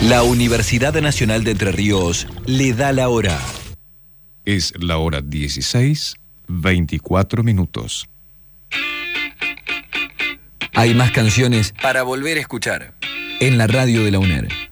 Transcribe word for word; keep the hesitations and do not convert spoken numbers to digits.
La Universidad Nacional de Entre Ríos le da la hora. Es la hora dieciséis, veinticuatro minutos. Hay más canciones para volver a escuchar en la radio de la U N E R.